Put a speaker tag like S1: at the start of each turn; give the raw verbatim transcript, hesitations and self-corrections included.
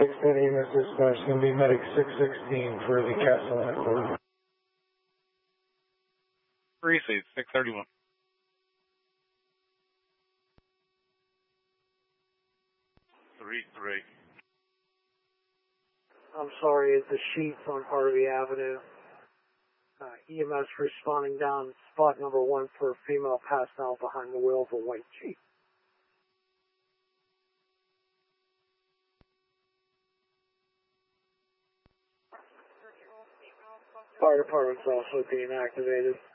S1: six ten E M S dispatch, going to be medic six sixteen for the Castle headquarters.
S2: Three seats, six thirty-one.
S3: Three, three.
S4: I'm sorry, it's the Sheets on Harvey Avenue. Uh, E M S responding down spot number one for a female passed out behind the wheel of a white Jeep. Fire department's also being activated.